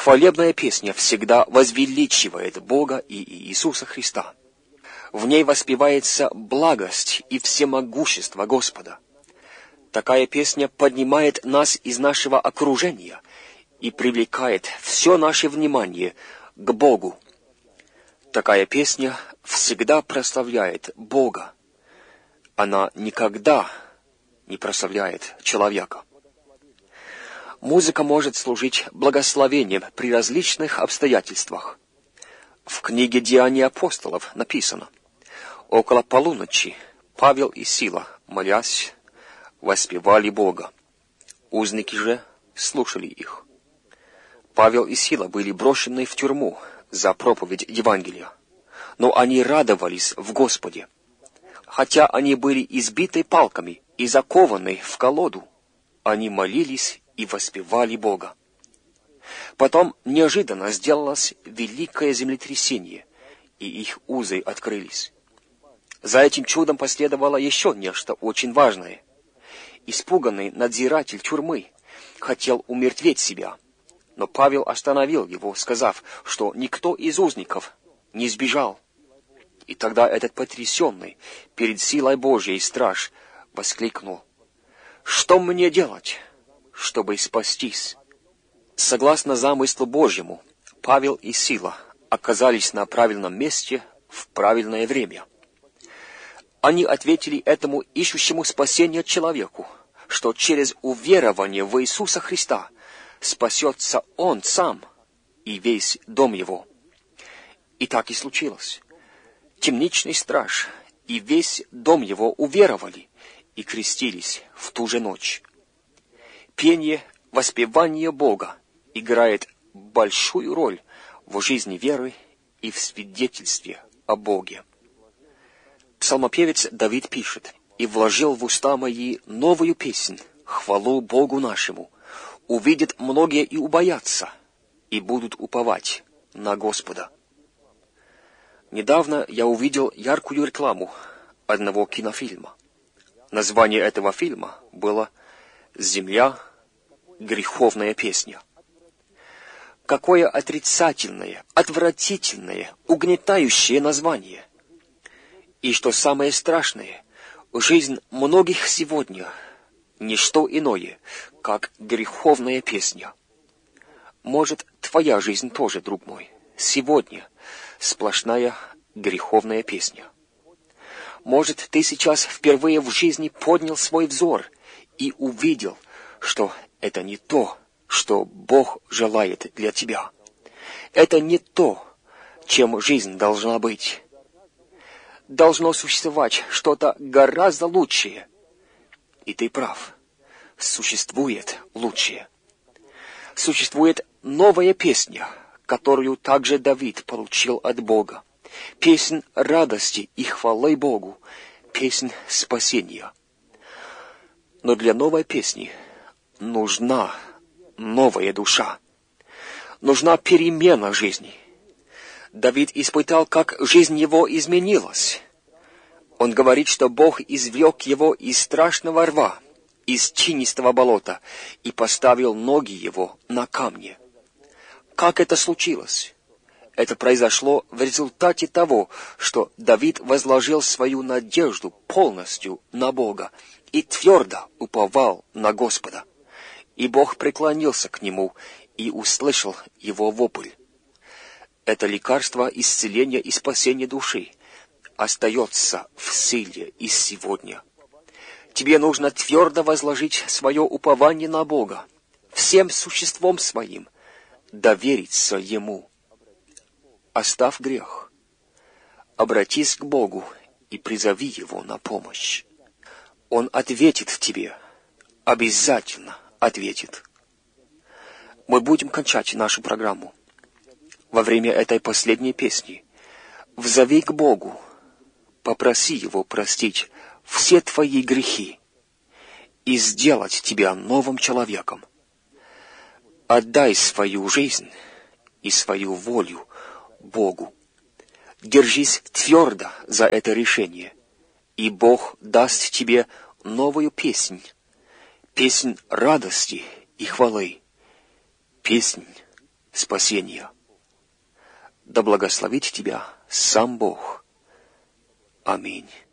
Хвалебная песня всегда возвеличивает Бога и Иисуса Христа. В ней воспевается благость и всемогущество Господа. Такая песня поднимает нас из нашего окружения и привлекает все наше внимание к Богу. Такая песня всегда прославляет Бога. Она никогда не прославляет человека. Музыка может служить благословением при различных обстоятельствах. В книге «Деяния апостолов» написано: «Около полуночи Павел и Сила, молясь, воспевали Бога. Узники же слушали их». Павел и Сила были брошены в тюрьму за проповедь Евангелия, но они радовались в Господе. Хотя они были избиты палками и закованы в колоду, они молились и воспевали Бога. Потом неожиданно сделалось великое землетрясение, и их узы открылись. За этим чудом последовало еще нечто очень важное. Испуганный надзиратель тюрьмы хотел умертвить себя, но Павел остановил его, сказав, что никто из узников не сбежал. И тогда этот потрясенный перед силой Божьей страж воскликнул: «Что мне делать, чтобы спастись?» Согласно замыслу Божьему, Павел и Сила оказались на правильном месте в правильное время. Они ответили этому ищущему спасения человеку, что через уверование в Иисуса Христа спасется он сам и весь дом его. И так и случилось. Темничный страж и весь дом его уверовали и крестились в ту же ночь. Пение, воспевание Бога играет большую роль в жизни веры и в свидетельстве о Боге. Псалмопевец Давид пишет: «И вложил в уста мои новую песнь, хвалу Богу нашему. Увидят многие и убоятся, и будут уповать на Господа». Недавно я увидел яркую рекламу одного кинофильма. Название этого фильма было «Земля. Греховная песня». Какое отрицательное, отвратительное, угнетающее название. И что самое страшное, жизнь многих сегодня — ничто иное, как греховная песня. Может, твоя жизнь тоже, друг мой, сегодня сплошная греховная песня. Может, ты сейчас впервые в жизни поднял свой взор и увидел, что это не то, что Бог желает для тебя. Это не то, чем жизнь должна быть. Должно существовать что-то гораздо лучшее. И ты прав. Существует лучшее. Существует новая песня, которую также Давид получил от Бога. Песнь радости и хвалы Богу. Песнь спасения. Но для новой песни нужна новая душа. Нужна перемена жизни. Давид испытал, как жизнь его изменилась. Он говорит, что Бог извлек его из страшного рва, из тинистого болота, и поставил ноги его на камни. Как это случилось? Это произошло в результате того, что Давид возложил свою надежду полностью на Бога и твердо уповал на Господа. И Бог преклонился к нему и услышал его вопль. Это лекарство исцеления и спасения души остается в силе и сегодня. Тебе нужно твердо возложить свое упование на Бога, всем существом своим довериться Ему. Оставь грех, обратись к Богу и призови Его на помощь. Он ответит тебе, обязательно ответит. Мы будем кончать нашу программу. Во время этой последней песни взови к Богу, попроси Его простить все твои грехи и сделать тебя новым человеком. Отдай свою жизнь и свою волю Богу. Держись твердо за это решение, и Бог даст тебе новую песнь, песнь радости и хвалы, песнь спасения. Да благословит тебя сам Бог. Аминь.